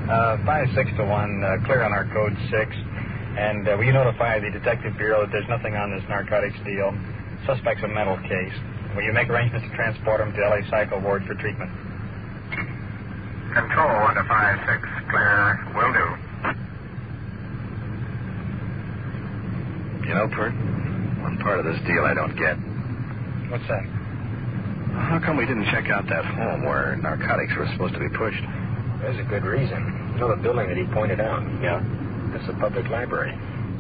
5-6 to 1, clear on our code 6. And will you notify the Detective Bureau that there's nothing on this narcotics deal? Suspect's a mental case. Will you make arrangements to transport him to LA Psycho Ward for treatment? Control 1 to 5-6, clear. Will do. You know, Pert, one part of this deal I don't get. What's that? How come we didn't check out that home where narcotics were supposed to be pushed? There's a good reason. You know the building that he pointed out? Yeah. It's a public library.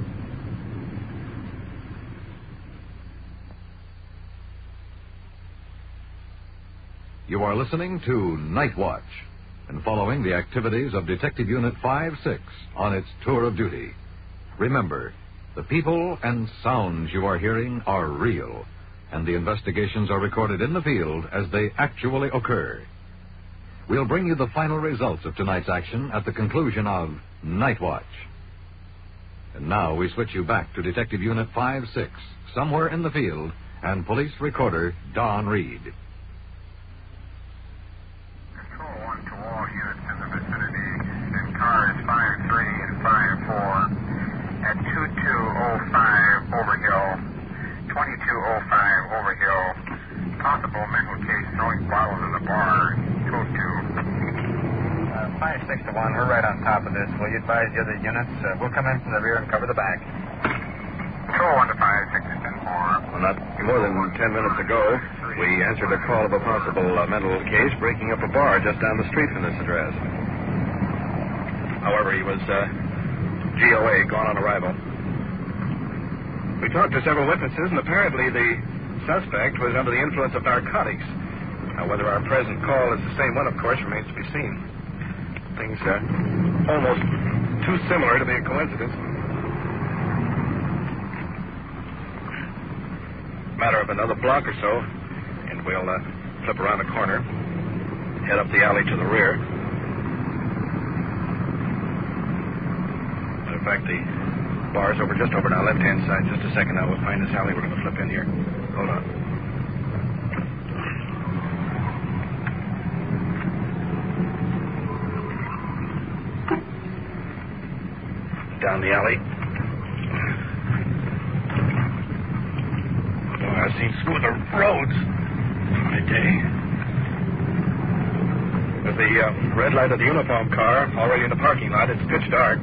You are listening to Night Watch and following the activities of Detective Unit 5-6 on its tour of duty. Remember, the people and sounds you are hearing are real, and the investigations are recorded in the field as they actually occur. We'll bring you the final results of tonight's action at the conclusion of Night Watch. And now we switch you back to Detective Unit 5-6, somewhere in the field, and police recorder Don Reed. Control 1 to all units in the vicinity. In cars 5-3 and 5-4 at 2205 Overhill, 2205 Overhill. Possible mental case throwing bottles in the bar. Code 2. 5-6 to 1, we're right on top of this. Will you advise the other units? We'll come in from the rear and cover the back. Control 1 to 5-6 is 10-4. Well, not more than 10 minutes ago, we answered a call of a possible mental case breaking up a bar just down the street from this address. However, he was GOA, gone on arrival. We talked to several witnesses, and apparently the suspect was under the influence of narcotics. Now, whether our present call is the same one, of course, remains to be seen. Things almost too similar to be a coincidence. Matter of another block or so, and we'll flip around the corner, head up the alley to the rear. Matter of fact, the bar's just over on our left-hand side. Just a second now, we'll find this alley. We're going to flip in here. Hold on. Down the alley. Oh, I've seen smoother roads in my day. With the red light of the uniform car already in the parking lot, it's pitch dark.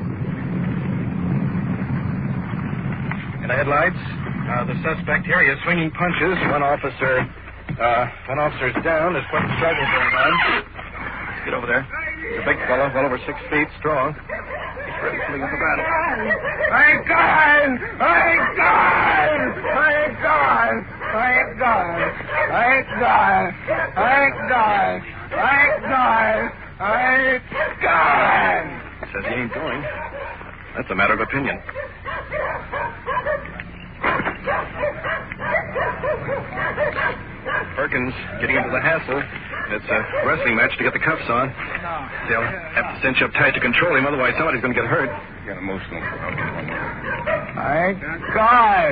In the headlights, the suspect here, he is swinging punches. One officer's down. There's quite a struggle going on. Get over there. He's a big fellow, well over 6 feet, strong. He's ready to leave the battle. Thank God! Thank God! Thank God! Thank God! Thank God! Thank God! Thank God! Thank God! Says he ain't going. That's a matter of opinion. Perkins getting into the hassle. It's a wrestling match to get the cuffs on. They'll have to cinch up tight to control him, otherwise somebody's going to get hurt. Get emotional. I'll get one more. Thank God!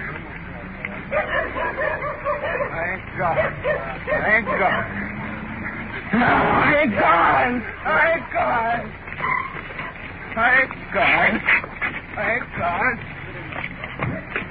Thank God! Thank God! Thank God! Thank God! Thank God! Thank God!